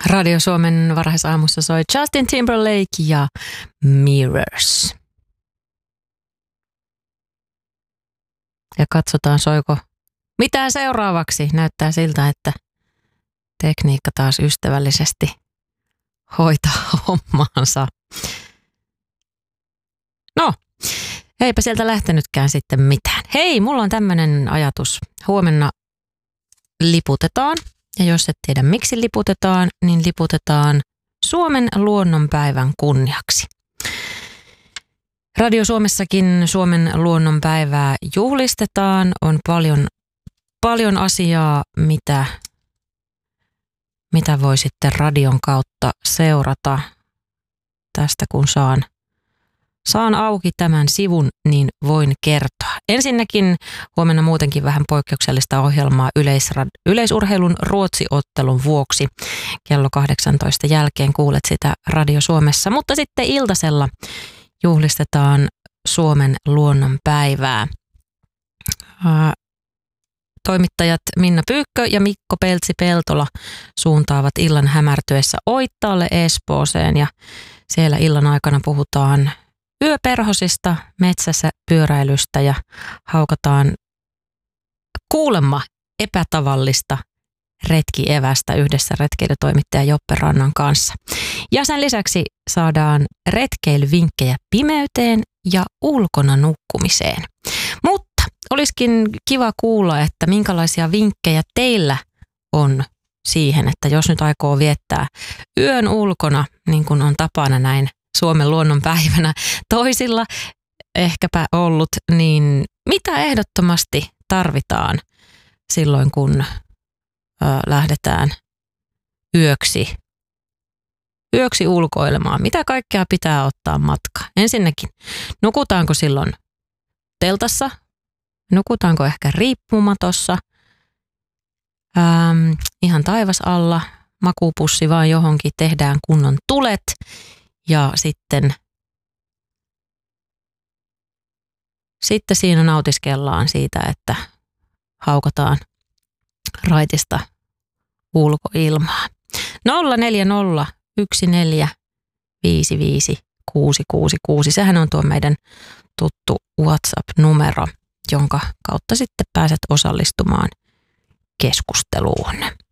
Radio Suomen varhaisaamussa soi Justin Timberlake ja Mirrors. Ja katsotaan soiko mitään seuraavaksi. Näyttää siltä, että tekniikka taas ystävällisesti hoitaa hommaansa. No, eipä sieltä lähtenytkään sitten mitään. Hei, mulla on tämmönen ajatus. Huomenna liputetaan. Ja jos et tiedä miksi liputetaan, niin liputetaan Suomen luonnonpäivän kunniaksi. Radio Suomessakin Suomen luonnonpäivää juhlistetaan. On paljon asiaa, mitä voi sitten radion kautta seurata. Tästä kun saan auki tämän sivun, niin voin kertoa. Ensinnäkin huomenna muutenkin vähän poikkeuksellista ohjelmaa yleisurheilun Ruotsi-ottelun vuoksi. Kello 18 jälkeen kuulet sitä Radio Suomessa, mutta sitten iltasella juhlistetaan Suomen luonnonpäivää. Toimittajat Minna Pyykkö ja Mikko Peltsi-Peltola suuntaavat illan hämärtyessä Oittaalle Espooseen ja siellä illan aikana puhutaan yöperhosista, metsässä pyöräilystä ja haukataan kuulemma epätavallista retkievästä yhdessä retkeilytoimittaja Joppe Rannan kanssa. Ja sen lisäksi saadaan retkeilyvinkkejä pimeyteen ja ulkona nukkumiseen. Mutta olisikin kiva kuulla, että minkälaisia vinkkejä teillä on siihen, että jos nyt aikoo viettää yön ulkona, niin kuin on tapana näin Suomen luonnonpäivänä toisilla ehkäpä ollut, niin mitä ehdottomasti tarvitaan silloin, kun lähdetään yöksi ulkoilemaan? Mitä kaikkea pitää ottaa matkaan? Ensinnäkin, nukutaanko silloin teltassa? Nukutaanko ehkä riippumatossa? Ihan taivas alla, makupussi vaan johonkin, tehdään kunnon tulet. Ja sitten siinä nautiskellaan siitä, että haukataan raitista ulkoilmaa. 040 14 666. Sehän on tuo meidän tuttu WhatsApp-numero, jonka kautta sitten pääset osallistumaan keskusteluun.